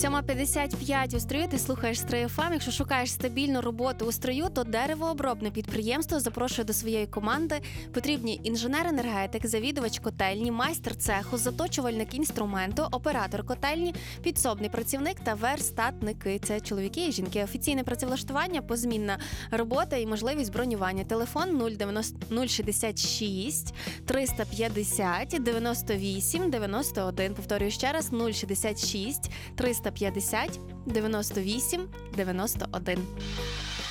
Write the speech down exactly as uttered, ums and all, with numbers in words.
сьома п'ятдесят п'ять у строю, ти слухаєш Стрий еф ем. Якщо шукаєш стабільну роботу у строю, то деревообробне підприємство запрошує до своєї команди. Потрібні інженер-енергетик, завідувач котельні, майстер цеху, заточувальник інструменту, оператор котельні, підсобний працівник та верстатники. Це чоловіки і жінки. Офіційне працевлаштування, позмінна робота і можливість бронювання. Телефон нуль шістдесят шість триста п'ятдесят дев'яносто вісім дев'яносто один. Повторюю ще раз, нуль шістдесят шість триста п'ятдесят дев'яносто вісім дев'яносто один.